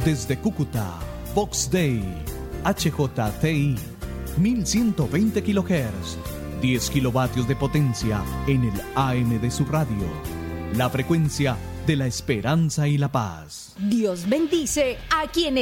Desde Cúcuta, Vox Day, HJTI, 1120 kHz, 10 kilovatios de potencia en el AM de su radio. La frecuencia de la esperanza y la paz. Dios bendice a quienes